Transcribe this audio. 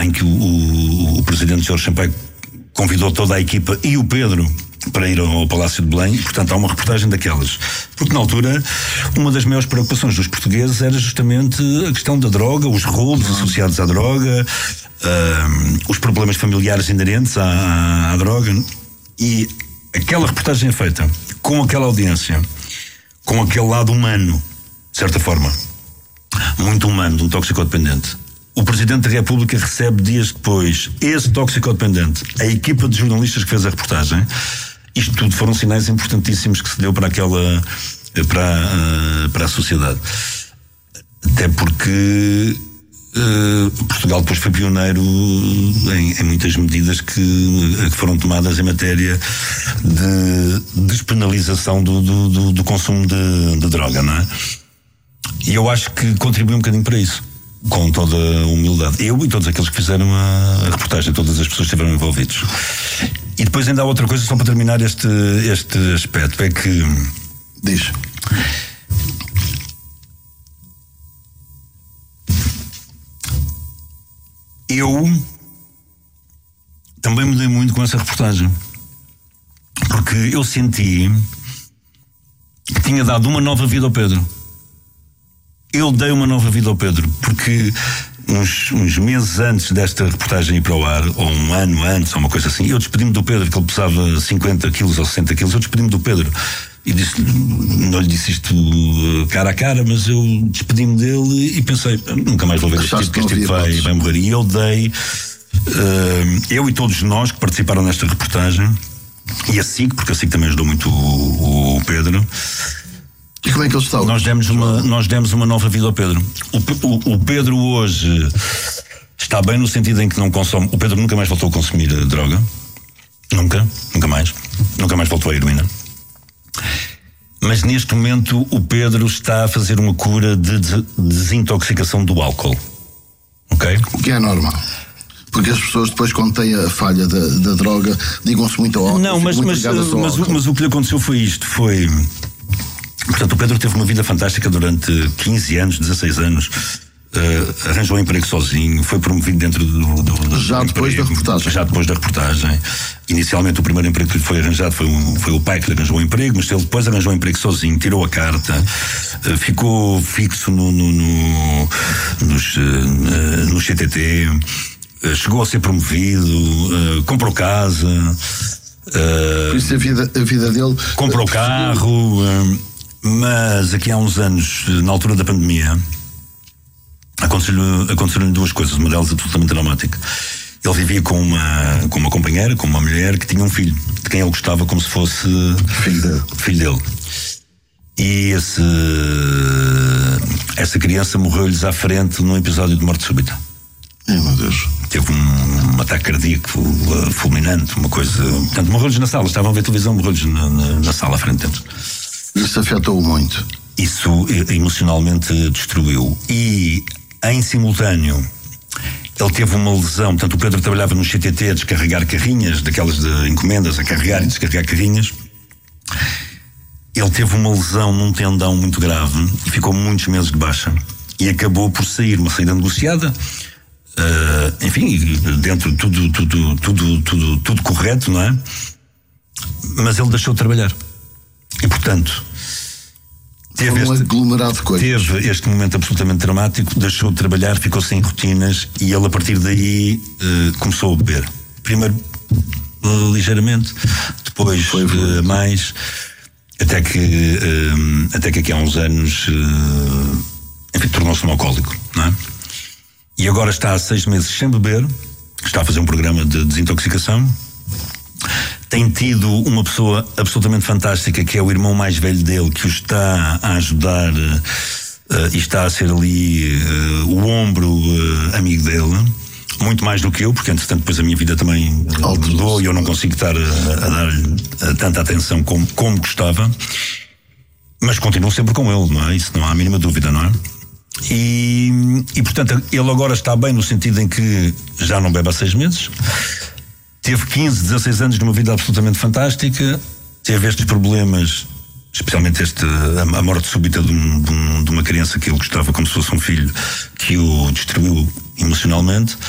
em que o presidente Jorge Sampaio convidou toda a equipa e o Pedro para ir ao Palácio de Belém, e, portanto, há uma reportagem daquelas. Porque, na altura, uma das maiores preocupações dos portugueses era justamente a questão da droga, os rolos associados à droga, os problemas familiares inerentes à droga. E aquela reportagem é feita com aquela audiência, com aquele lado humano, de certa forma, muito humano, de um toxicodependente. O Presidente da República recebe dias depois esse toxicodependente, a equipa de jornalistas que fez a reportagem. Isto tudo foram sinais importantíssimos que se deu para a sociedade. Até porque Portugal depois foi pioneiro em muitas medidas que foram tomadas em matéria de despenalização do consumo de droga, não é? E eu acho que contribuiu um bocadinho para isso, com toda a humildade. Eu e todos aqueles que fizeram a reportagem, todas as pessoas que estiveram envolvidos. E depois ainda há outra coisa, só para terminar este aspecto, é que... Diz. Eu também mudei muito com essa reportagem. Porque eu senti que tinha dado uma nova vida ao Pedro. Eu dei uma nova vida ao Pedro, porque uns meses antes desta reportagem ir para o ar, ou um ano antes, ou uma coisa assim, eu despedi-me do Pedro, que ele pesava 50 quilos ou 60 quilos, eu despedi-me do Pedro. E não lhe disse isto cara a cara, mas eu despedi-me dele e pensei, nunca mais vou ver este tipo, que este tipo vai morrer. E eu dei, eu e todos nós que participaram nesta reportagem, e a SIC, porque a SIC também ajudou muito o Pedro. E como é que ele está? Nós demos uma nova vida ao Pedro. O Pedro hoje está bem no sentido em que não consome. O Pedro nunca mais voltou a consumir droga. Nunca mais. Nunca mais voltou à heroína. Mas neste momento o Pedro está a fazer uma cura de desintoxicação do álcool. Ok? O que é normal. Porque as pessoas depois, quando têm a falha da droga, ligam-se muito ao álcool. Não, mas o que lhe aconteceu foi isto. Portanto, o Pedro teve uma vida fantástica durante 15 anos, 16 anos. Arranjou um emprego sozinho, foi promovido dentro do Já depois da reportagem. Já depois da reportagem. Inicialmente o primeiro emprego que lhe foi arranjado foi o pai que lhe arranjou o emprego, mas ele depois arranjou um emprego sozinho, tirou a carta, ficou fixo no CTT, chegou a ser promovido, comprou casa. Por isso a vida dele... Comprou carro... Mas aqui há uns anos, na altura da pandemia, aconteceram-lhe duas coisas, uma delas absolutamente dramática. Ele vivia com uma companheira, com uma mulher que tinha um filho, de quem ele gostava como se fosse filho dele. E essa criança morreu-lhes à frente num episódio de morte súbita. Meu Deus. Teve um ataque cardíaco fulminante, uma coisa... Portanto, morreu-lhes na sala, estavam a ver televisão, morreu-lhes na sala à frente deles. Isso afetou muito. Isso emocionalmente destruiu. E, em simultâneo, ele teve uma lesão. Portanto, o Pedro trabalhava no CTT a descarregar carrinhas, daquelas de encomendas, a carregar e descarregar carrinhas. Ele teve uma lesão num tendão muito grave e ficou muitos meses de baixa. E acabou por sair, uma saída negociada. Enfim, dentro tudo correto, não é? Mas ele deixou de trabalhar. E, portanto, teve este momento absolutamente dramático, deixou de trabalhar, ficou sem rotinas e ele, a partir daí, começou a beber. Primeiro, ligeiramente, depois mais, até que aqui há uns anos, enfim, tornou-se um alcoólico, não é? E agora está há 6 meses sem beber, está a fazer um programa de desintoxicação. Tem tido uma pessoa absolutamente fantástica, que é o irmão mais velho dele, que o está a ajudar e está a ser ali o ombro amigo dele, muito mais do que eu, porque entretanto depois a minha vida também mudou e eu não consigo estar a dar-lhe tanta atenção como gostava, mas continuo sempre com ele, não é? Isso não há a mínima dúvida, não é? E portanto ele agora está bem no sentido em que já não bebe há 6 meses. Teve 15, 16 anos de uma vida absolutamente fantástica, teve estes problemas, especialmente a morte súbita de uma criança que ele gostava como se fosse um filho, que o destruiu emocionalmente.